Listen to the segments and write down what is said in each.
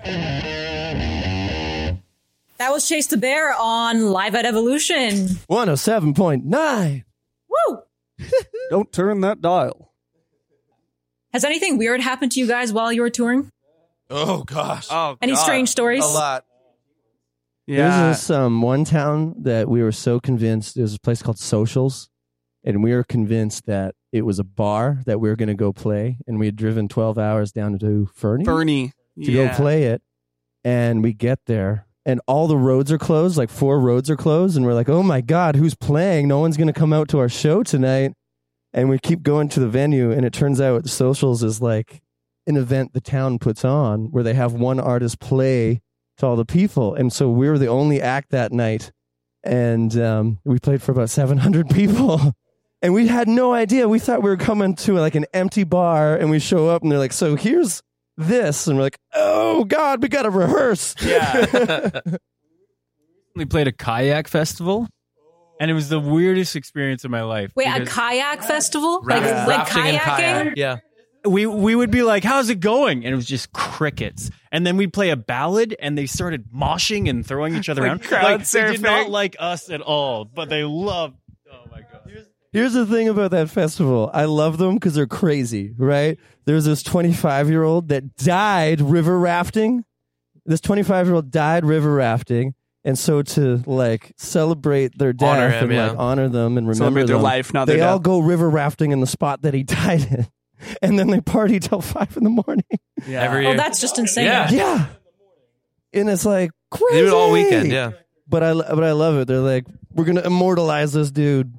That was Chase the Bear on Live at Evolution. 107.9. Woo! Don't turn that dial. Has anything weird happened to you guys while you were touring? Oh, gosh. Any strange stories? A lot. Yeah. There's this one town that we were so convinced, there's a place called Socials, and we were convinced that it was a bar that we were going to go play, and we had driven 12 hours down to Fernie to go play it, and we get there, and all the roads are closed, like 4 roads are closed, and we're like, oh my God, who's playing? No one's going to come out to our show tonight. And we keep going to the venue, and it turns out Socials is like an event the town puts on where they have one artist play to all the people. And so we were the only act that night, and we played for about 700 people. And we had no idea. We thought we were coming to like an empty bar, and we show up, and they're like, so here's this. And we're like, oh, God, we got to rehearse. Yeah. We played a kayak festival, and it was the weirdest experience of my life. Wait, a kayak festival? Like Rafting and kayaking? kayak. Yeah. We would be like, how's it going? And it was just crickets. And then we'd play a ballad, and they started moshing and throwing each other around. crowd They did not surfing. like us at all, but they loved. Oh my God. Here's the thing about that festival. I love them because they're crazy, right? There's this 25-year-old that died river rafting. This 25-year-old died river rafting. And so to like celebrate their death Honor him, and like honor them and remember Celebrate their them, life, not they their all death. go river rafting in the spot that he died in. And then they party till 5 a.m. Yeah. Every Oh, year. that's just insane. Yeah. Yeah. And it's like crazy. They do it all weekend, yeah. But I love it. They're like, we're going to immortalize this dude.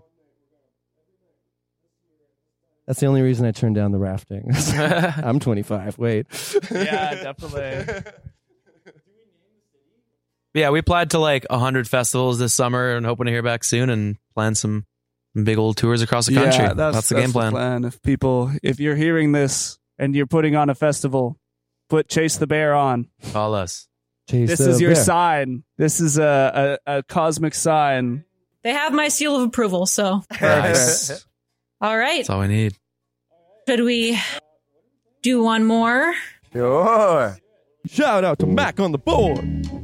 That's the only reason I turned down the rafting. I'm 25. Wait. Yeah, definitely. Yeah, we applied to like 100 festivals this summer and hoping to hear back soon and plan some big old tours across the country. Yeah, that's the game plan. If you're hearing this and you're putting on a festival, put Chase the Bear on. Call us. Chase This the is your bear. sign. This is a cosmic sign. They have my seal of approval, so. Nice. All right. That's all we need. Should we do one more? Sure. Shout out to Mac on the board.